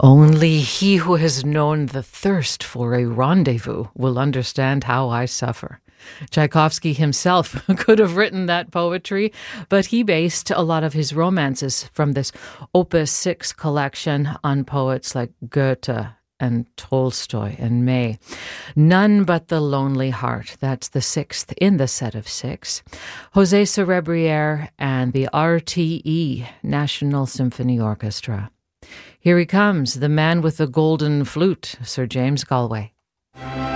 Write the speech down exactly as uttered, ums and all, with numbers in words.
Only he who has known the thirst for a rendezvous will understand how I suffer. Tchaikovsky himself could have written that poetry, but he based a lot of his romances from this Opus six collection on poets like Goethe and Tolstoy and May. None But the Lonely Heart, that's the sixth in the set of six. José Cerebriere and the R T E, National Symphony Orchestra. Here he comes, the man with the golden flute, Sir James Galway.